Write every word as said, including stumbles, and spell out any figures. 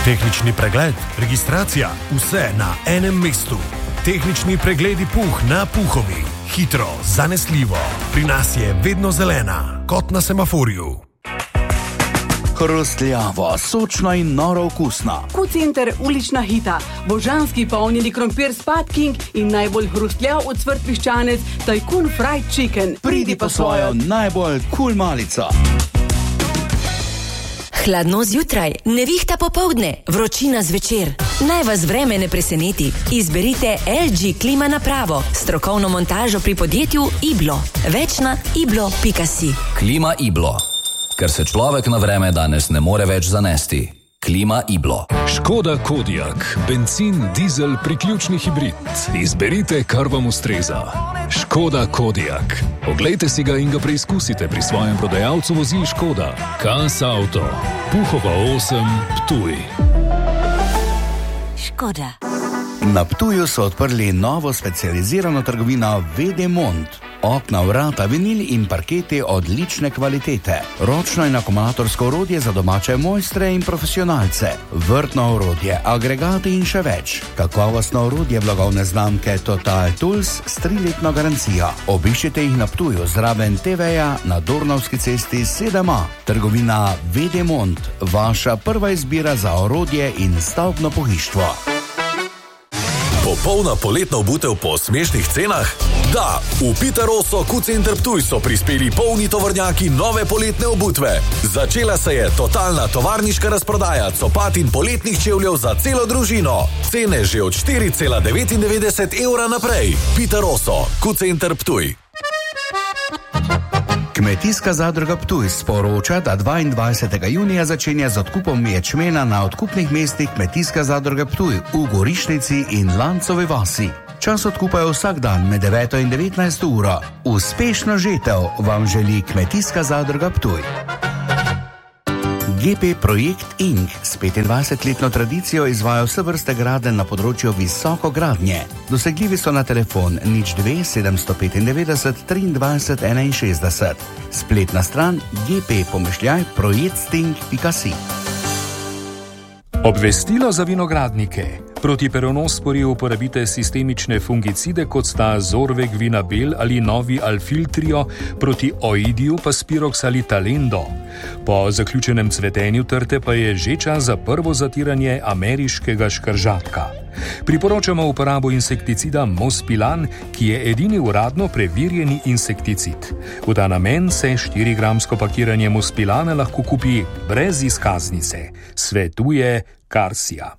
Tehnični pregled, registracija, vse na enem mestu. Tehnični pregledi Puh na Puhovi. Hitro, zanesljivo. Pri nas je vedno zelena, kot na semaforju. Hrustljavo, sočno in noro okusno. Q-center ulična hita, božanski polnjeni krompir Spad King in najbolj hrustljav ocvrt piščanec Tajkun Fried Chicken. Pridi po svojo najbolj kul malico. Hladno zjutraj, nevihta popovdne, vročina zvečer. Naj vas vreme ne preseneti. Izberite L G klima napravo, strokovno montažo pri podjetju Iblo. Več na iblo pika si. Klima Iblo. Ker se človek na vreme danes ne more več zanesti. Klima Iblo. Škoda Kodiaq. Bencin, dizel, priključni hibrid. Izberite, kar vam ustreza. Škoda Kodiaq. Oglejte si ga in ga preizkusite pri svojem prodajalcu vozil Škoda. Kas Auto. Puhova osem, Ptuj. Škoda. Na Ptuju so odprli novo specializirano trgovino Vedemont. Okna, vrata, vinil in parketi odlične kvalitete. Ročno in akumulatorsko orodje za domače mojstre in profesionalce. Vrtno orodje, agregati in še več. Kakovostno orodje blagovne znamke Total Tools s triletno garancijo. Obiščite jih na Ptuju zraven T V-ja na Dornavski cesti sedem A. Trgovina Vedemont, vaša prva izbira za orodje in stavbno pohištvo. Popolna poletna obutev po smešnih cenah? Da, v Piteroso Q-center Ptuj so prispeli polni tovornjaki nove poletne obutve. Začela se je totalna tovarniška razprodaja copat in poletnih čevljev za celo družino. Cene že od štiri cela devetindevetdeset evra naprej. Piteroso Q-center Ptuj. Kmetijska zadruga Ptuj sporoča, da dvaindvajsetega junija začenja z odkupom ječmena na odkupnih mestih Kmetijska zadruga Ptuj v Gorišnici in Lancovi vasi. Čas odkupa je vsak dan med deveto in devetnajsto uro. Uspešno žetev vam želi Kmetijska zadruga Ptuj. G P Projekt Incorporated s petindvajsetletno tradicijo izvaja vse vrste gradenj na področju visokogradnje. Dosegljivi so na telefon nič dve sedemsto petindevetdeset triindvajset enainšestdeset. Spletna stran g p pomišljaj projektsting pika si. Obvestilo za vinogradnike. Proti peronosporju uporabite sistemične fungicide, kot sta Zorvec Vinabel ali novi Alfiltrio, proti oidiju pa Spirox ali Talendo. Po zaključenem cvetenju trte pa je že čas za prvo zatiranje ameriškega škržatka. Priporočamo uporabo insekticida Mospilan, ki je edini uradno preverjeni insekticid. V ta namen se štirigramsko pakiranje Mospilana lahko kupi brez izkaznice. Svetuje Karsija.